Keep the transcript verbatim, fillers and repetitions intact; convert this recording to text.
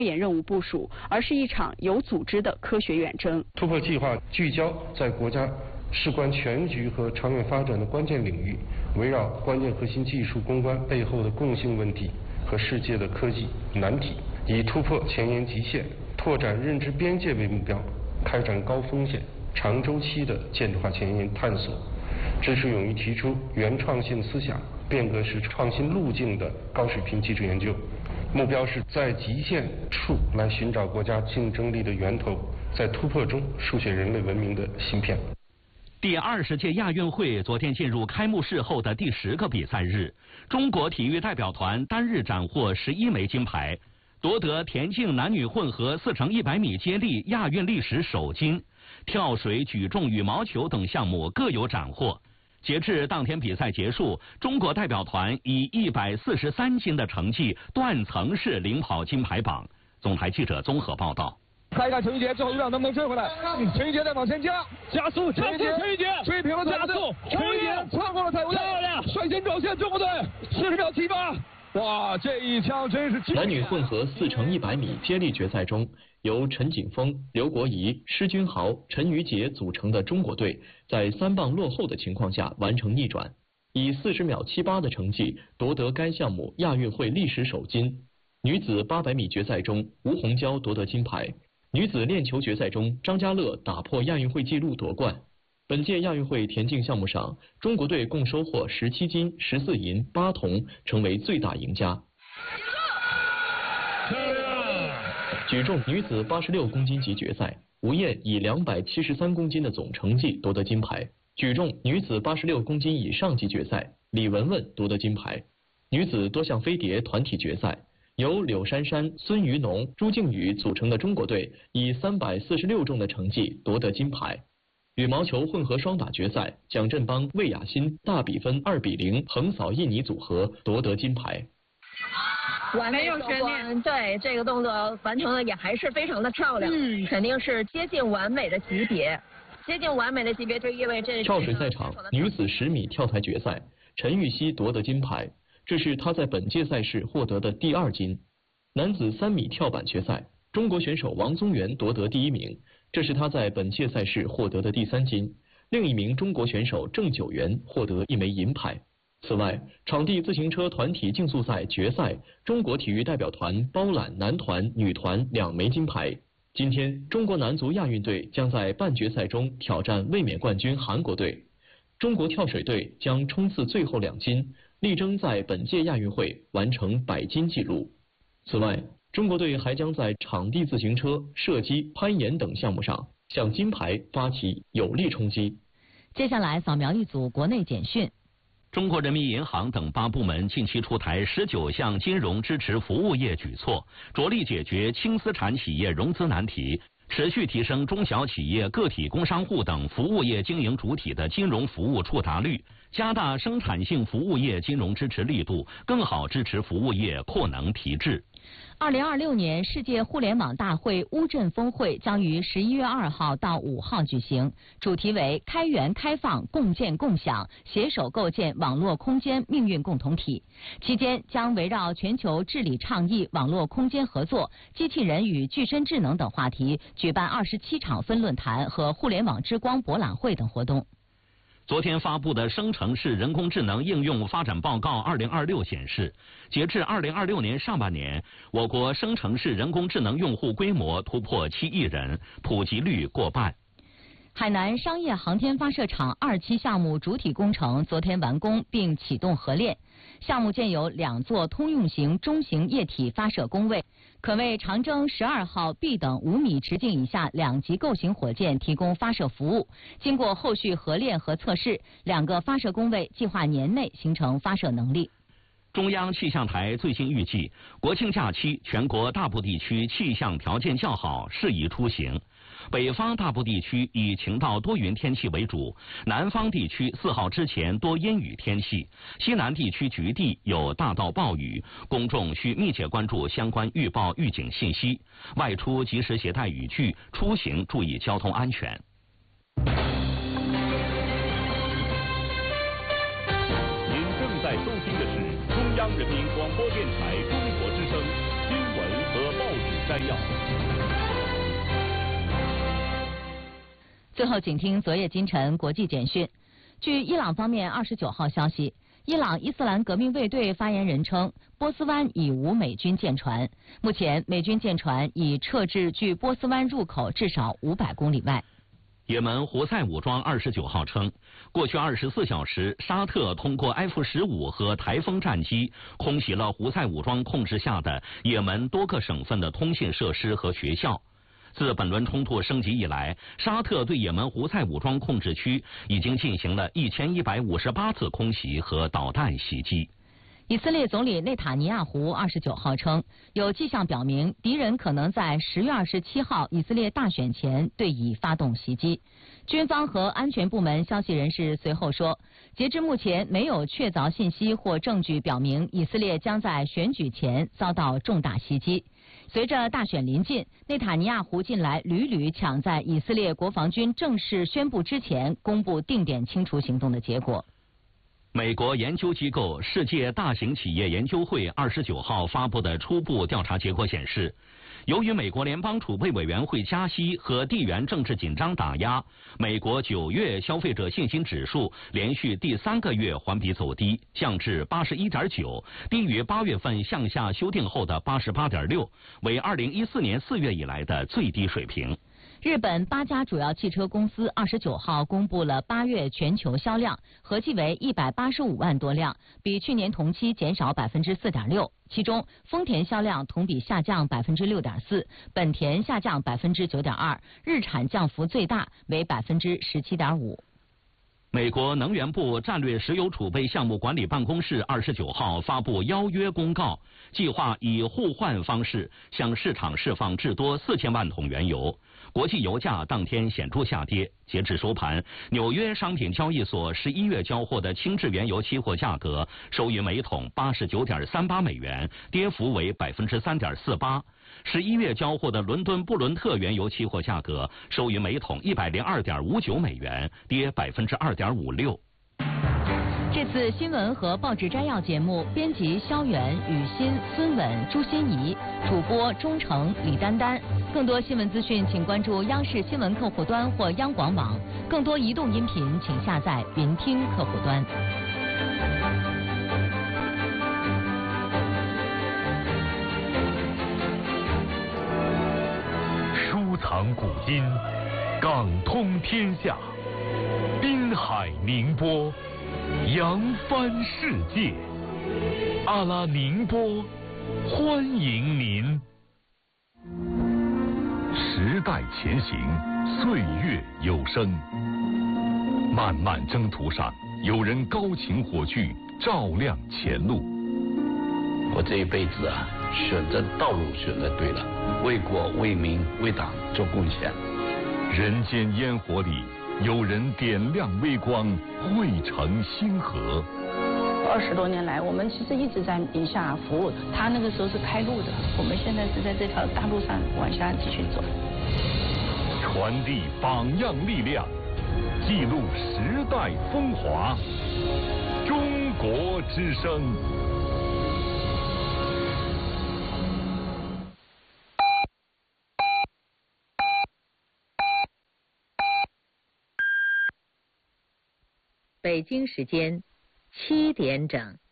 演任务部署，而是一场有组织的科学远征。 突破计划聚焦在国家事关全局和长远发展的关键领域，围绕关键核心技术攻关背后的共性问题和世界的科技难题，以突破前沿极限、拓展认知边界为目标，开展高风险、长周期的建制化前沿探索，支持勇于提出原创性思想、变革式创新路径的高水平技术研究。目标是在极限处来寻找国家竞争力的源头，在突破中书写人类文明的芯片。 第二十届亚运会昨天进入开幕式后的第十个比赛日，中国体育代表团单日斩获十一枚金牌，夺得田径男女混合四乘一百米接力亚运历史首金，跳水、举重、羽毛球等项目各有斩获。截至当天比赛结束，中国代表团以一百四十三斤的成绩断层式领跑金牌榜。总台记者综合报道。 看一看陈玉洁，最后一秒能不能追回来？陈玉洁在往前加， 加速，加速，陈玉洁追平了加速， 陈玉洁穿过了蔡国漂亮， 率先走线中国队四十秒七八。哇，这一枪真是！ 男女混合四乘一百米接力决赛中，由陈景峰、刘国仪、施君豪、陈瑜杰组成的中国队，在三棒落后的情况下完成逆转，以四十秒七八的成绩夺得该项目亚运会历史首金。女子八百米决赛中，吴虹娇夺得金牌。女子链球决赛中，张家乐打破亚运会纪录夺冠。本届亚运会田径项目上，中国队共收获十七金、十四银、八铜，成为最大赢家。举重女子八十六公斤级决赛，吴燕以两百七十三公斤的总成绩夺得金牌。举重女子八十六公斤以上级决赛，李雯雯夺得金牌。女子多项飞碟团体决赛，由柳珊珊、孙于农、朱静宇组成的中国队以三百四十六重的成绩夺得金牌。羽毛球混合双打决赛，蒋振邦、魏雅欣大比分二比零横扫印尼组合，夺得金牌。 完美有悬念，对这个动作完成的也还是非常的漂亮，嗯，肯定是接近完美的级别，接近完美的级别就意味着。 跳水赛场，女子十米跳台决赛，陈芋汐夺得金牌，这是她在本届赛事获得的第二金。男子三米跳板决赛，中国选手王宗源夺得第一名，这是他在本届赛事获得的第三金。另一名中国选手郑九元获得一枚银牌。此外，场地自行车团体竞速赛决赛，中国体育代表团包揽男团、女团两枚金牌。今天，中国男足亚运队将在半决赛中挑战卫冕冠军韩国队。中国跳水队将冲刺最后两金，力争在本届亚运会完成百金纪录。此外，中国队还将在场地自行车、射击、攀岩等项目上向金牌发起有力冲击。 接下来扫描一组国内简讯。 中国人民银行等八部门近期出台十九项金融支持服务业举措，着力解决轻资产企业融资难题，持续提升中小企业、个体工商户等服务业经营主体的金融服务触达率，加大生产性服务业金融支持力度，更好支持服务业扩能提质。 二零二六年世界互联网大会乌镇峰会将于十一月二号到五号举行，主题为开源开放、共建共享，携手构建网络空间命运共同体。期间将围绕全球治理倡议、网络空间合作、机器人与具身智能等话题，举办二十七场分论坛和互联网之光博览会等活动。 昨天发布的生成式人工智能应用发展报告二零二六显示，截至二零二六年上半年，我国生成式人工智能用户规模突破七亿人，普及率过半。 海南商业航天发射场二期项目主体工程昨天完工并启动合练，项目建有两座通用型中型液体发射工位，可为长征十二号 B 等五米直径以下两级构型火箭提供发射服务。经过后续合练和测试，两个发射工位计划年内形成发射能力。 中央气象台最新预计，国庆假期全国大部地区气象条件较好，适宜出行。北方大部地区以晴到多云天气为主，南方地区四号之前多阴雨天气，西南地区局地有大到暴雨，公众需密切关注相关预报预警信息，外出及时携带雨具，出行注意交通安全。 您正在收听的是中央人民广播电台中国之声新闻和报纸。 摘要。 最后，请听昨夜今晨国际简讯。据伊朗方面二十九号消息，伊朗伊斯兰革命卫队发言人称，波斯湾已无美军舰船，目前美军舰船已撤至距波斯湾入口至少五百公里外。 也门胡塞武装二十九号称，过去二十四小时，沙特通过 F 十五和台风战机空袭了胡塞武装控制下的也门多个省份的通信设施和学校。自本轮冲突升级以来，沙特对也门胡塞武装控制区已经进行了一千一百五十八次空袭和导弹袭击。 以色列总理内塔尼亚胡二十九号称，有迹象表明敌人可能在十月二十七号以色列大选前对以发动袭击。军方和安全部门消息人士随后说，截至目前没有确凿信息或证据表明以色列将在选举前遭到重大袭击。随着大选临近，内塔尼亚胡近来屡屡抢在以色列国防军正式宣布之前公布定点清除行动的结果。 美国研究机构世界大型企业研究会二十九号发布的初步调查结果显示，由于美国联邦储备委员会加息和地缘政治紧张打压，美国九月消费者信心指数连续第三个月环比走低，降至八十一点九，低于八月份向下修订后的八十八点六，为二零一四年四月以来的最低水平。 日本八家主要汽车公司二十九号公布了八月全球销量，合计为一百八十五万多辆，比去年同期减少百分之四点六。其中，丰田销量同比下降百分之六点四，本田下降百分之九点二，日产降幅最大，为百分之十七点五。 美国能源部战略石油储备项目管理办公室二十九号发布邀约公告，计划以互换方式向市场释放至多四千万桶原油。国际油价当天显著下跌，截至收盘，纽约商品交易所十一月交货的轻质原油期货价格收于每桶八十九点三八美元，跌幅为百分之三点四八。十一月交货的伦敦布伦特原油期货价格收于每桶一百零二点五九美元，跌百分之二点五六。 这次新闻和报纸摘要节目，编辑肖远、雨欣、孙稳、朱欣怡，主播钟诚、李丹丹。更多新闻资讯，请关注央视新闻客户端或央广网。更多移动音频，请下载云听客户端。 收藏古今，港通天下，滨海宁波，扬帆世界。阿拉宁波，欢迎您。时代前行，岁月有声。漫漫征途上，有人高擎火炬，照亮前路。 我这一辈子啊，选择道路选择对了，为国为民为党做贡献。 人间烟火里，有人点亮微光，汇成星河。 二十多年来，我们其实一直在宁夏服务的。他那个时候是开路的，我们现在是在这条大路上往下继续走。 传递榜样力量，记录时代风华。中国之声。 北京时间七点整。